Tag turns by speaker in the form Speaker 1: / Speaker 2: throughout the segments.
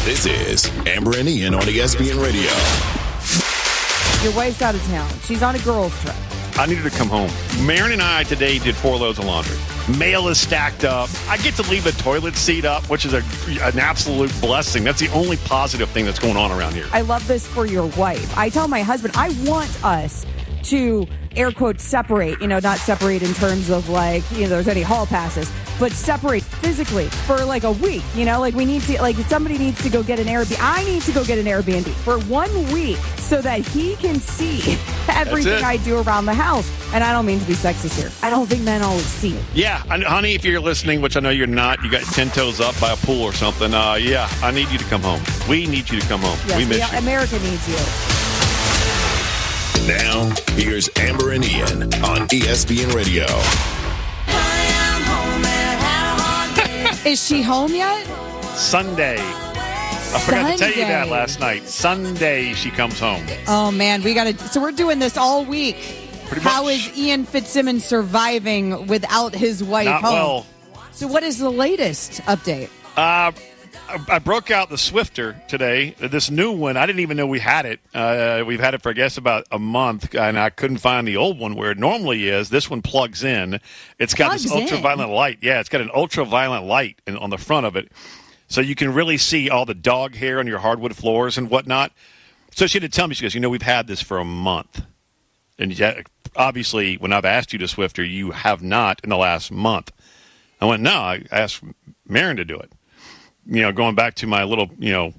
Speaker 1: This is Amber and Ian on ESPN Radio.
Speaker 2: Your wife's out of town. She's on a girls' trip.
Speaker 3: I needed to come home. Marin and I today did 4 loads of laundry. Mail is stacked up. I get to leave the toilet seat up, which is an absolute blessing. That's the only positive thing that's going on around here.
Speaker 2: I love this for your wife. I tell my husband, I want us to, air quotes, separate, not separate in terms of there's any hall passes, but separate physically for like a week, we need to, somebody needs to go get an Airbnb. I need to go get an Airbnb for 1 week so that he can see everything I do around the house. And I don't mean to be sexist here. I don't think men always see it.
Speaker 3: Yeah, honey, if you're listening, which I know you're not, you got 10 toes up by a pool or something. Yeah, I need you to come home. We need you to come home.
Speaker 2: Yes,
Speaker 3: we miss you.
Speaker 2: America needs you.
Speaker 1: Now, here's Amber and Ian on ESPN Radio.
Speaker 2: Is she home yet?
Speaker 3: Sunday. I forgot to tell you that last night. Sunday she comes home.
Speaker 2: Oh, man. So we're doing this all week.
Speaker 3: Pretty much.
Speaker 2: How is Ian Fitzsimmons surviving without his wife
Speaker 3: Not
Speaker 2: home?
Speaker 3: well.
Speaker 2: So what is the latest update?
Speaker 3: I broke out the Swifter today, this new one. I didn't even know we had it. We've had it for, I guess, about a month, and I couldn't find the old one where it normally is. This one plugs in. It's got this ultraviolet light. Yeah, it's got an ultraviolet light on the front of it. So you can really see all the dog hair on your hardwood floors and whatnot. So she had to tell me, she goes, we've had this for a month. And obviously, when I've asked you to Swifter, you have not in the last month. I went, no, I asked Marin to do it. Going back to my little,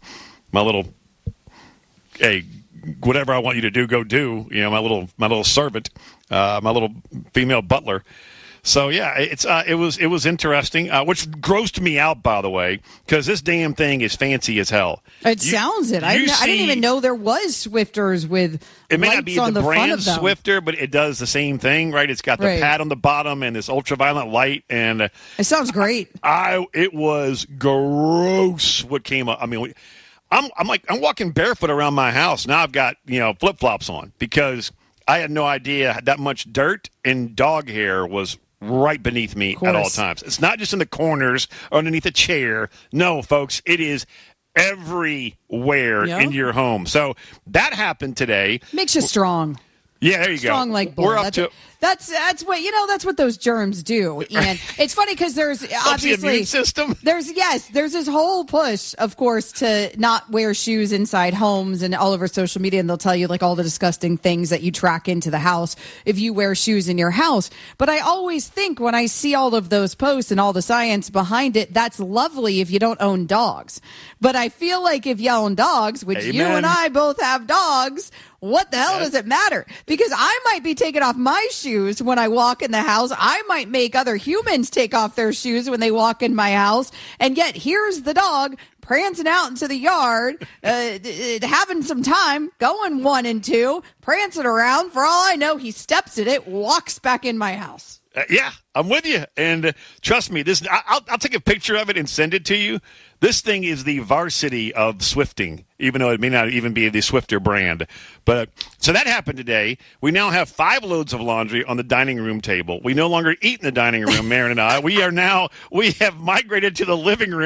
Speaker 3: hey, whatever I want you to do, go do. My little servant, my little female butler. So yeah, it was interesting, which grossed me out, by the way, because this damn thing is fancy as hell.
Speaker 2: It sounds it. I didn't even know there was Swifters with.
Speaker 3: It may not be the brand Swifter, but it does the same thing, right? It's got the pad on the bottom and this ultraviolet light, and
Speaker 2: it sounds great.
Speaker 3: It was gross what came up. I mean, I'm walking barefoot around my house now. I've got flip flops on because I had no idea that much dirt and dog hair was right beneath me at all times. It's not just in the corners or underneath a chair. No, folks, it is everywhere in your home. So that happened today.
Speaker 2: Makes you strong.
Speaker 3: Yeah, there you go.
Speaker 2: Strong like bull.
Speaker 3: We're up to.
Speaker 2: That's what that's what those germs do. And it's funny because there's obviously
Speaker 3: the immune system.
Speaker 2: There's this whole push, of course, to not wear shoes inside homes and all over social media, and they'll tell you all the disgusting things that you track into the house if you wear shoes in your house. But I always think when I see all of those posts and all the science behind it, that's lovely if you don't own dogs. But I feel like if you own dogs, which you and I both have dogs, what the hell does it matter? Because I might be taking off my shoes when I walk in the house. I might make other humans take off their shoes when they walk in my house. And yet here's the dog prancing out into the yard, having some time, going 1 and 2, prancing around. For all I know, he steps in it, walks back in my house.
Speaker 3: Yeah, I'm with you. And trust me, I'll take a picture of it and send it to you. This thing is the varsity of Swifting, even though it may not even be the Swifter brand. But so that happened today. We now have 5 loads of laundry on the dining room table. We no longer eat in the dining room, Marin and I. We have migrated to the living room.